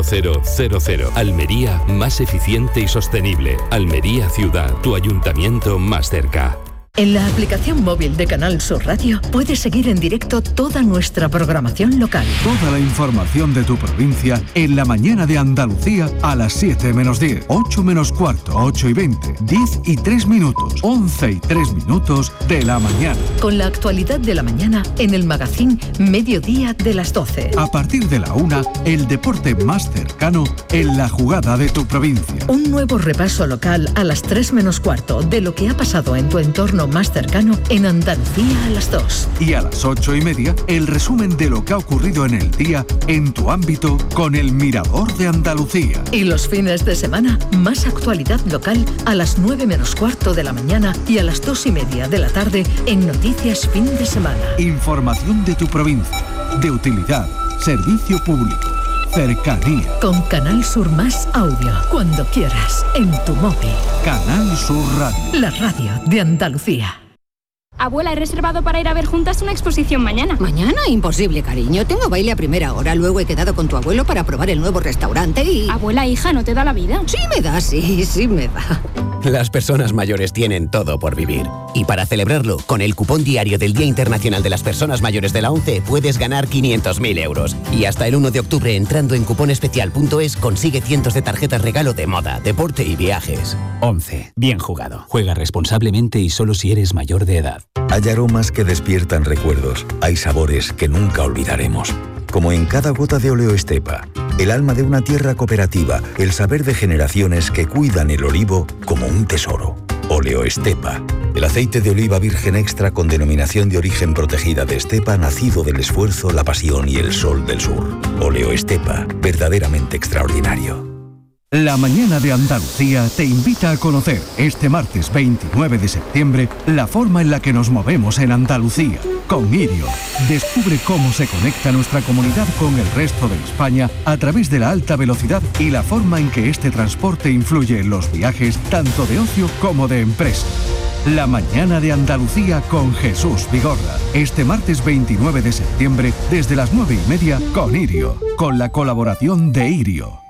S13: 0000. Almería, más eficiente y sostenible. Almería Ciudad, tu ayuntamiento más cerca.
S11: En la aplicación móvil de Canal Sur Radio puedes seguir en directo toda nuestra programación local.
S14: Toda la información de tu provincia en la mañana de Andalucía a las 7 menos 10, 8 menos cuarto, 8 y 20, 10 y 3 minutos, 11 y 3 minutos de la mañana.
S11: Con la actualidad de la mañana en el magazín Mediodía de las 12.
S14: A partir de la 1, el deporte más cercano en la jugada de tu provincia.
S11: Un nuevo repaso local a las 3 menos cuarto de lo que ha pasado en tu entorno más cercano en Andalucía a las 2.
S14: Y a las 8 y media, el resumen de lo que ha ocurrido en el día en tu ámbito con el Mirador de Andalucía.
S11: Y los fines de semana, más actualidad local a las 9 menos cuarto de la mañana y a las 2 y media de la tarde en Noticias Fin de Semana.
S14: Información de tu provincia, de utilidad, servicio público, cercanía.
S11: Con Canal Sur Más Audio, cuando quieras, en tu móvil.
S14: Canal Sur Radio.
S11: La radio de Andalucía.
S15: Abuela, he reservado para ir a ver juntas una exposición mañana.
S16: ¿Mañana? Imposible, cariño. Tengo baile a primera hora. Luego he quedado con tu abuelo para probar el nuevo restaurante y...
S15: Abuela, hija, ¿no te da la vida?
S16: Sí me da, sí me da.
S17: Las personas mayores tienen todo por vivir. Y para celebrarlo, con el cupón diario del Día Internacional de las Personas Mayores de la ONCE puedes ganar 500.000 euros. Y hasta el 1 de octubre, entrando en cuponespecial.es, consigue cientos de tarjetas regalo de moda, deporte y viajes. ONCE. Bien jugado. Juega responsablemente y solo si eres mayor de edad.
S18: Hay aromas que despiertan recuerdos. Hay sabores que nunca olvidaremos. Como en cada gota de Oleo Estepa, el alma de una tierra cooperativa, el saber de generaciones que cuidan el olivo como un tesoro. Oleo Estepa, el aceite de oliva virgen extra con denominación de origen protegida de Estepa, nacido del esfuerzo, la pasión y el sol del sur. Oleo Estepa, verdaderamente extraordinario.
S14: La mañana de Andalucía te invita a conocer este martes 29 de septiembre la forma en la que nos movemos en Andalucía. Con Irio, descubre cómo se conecta nuestra comunidad con el resto de España a través de la alta velocidad y la forma en que este transporte influye en los viajes tanto de ocio como de empresa. La mañana de Andalucía con Jesús Vigorra. Este martes 29 de septiembre desde las 9:30 con Irio, con la colaboración de Irio.